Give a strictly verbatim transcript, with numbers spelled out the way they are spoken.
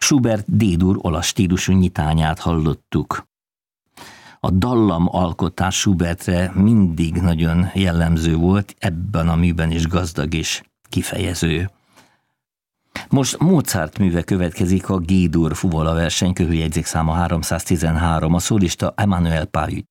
Schubert D-dur olasz stílusú nyitányát hallottuk. A dallam alkotás Schubertre mindig nagyon jellemző volt, ebben a műben is gazdag és kifejező. Most Mozart műve következik, a G-dur fuvola verseny, körüljegyzék száma háromszáztizenhárom, a szólista Emmanuel Pahud.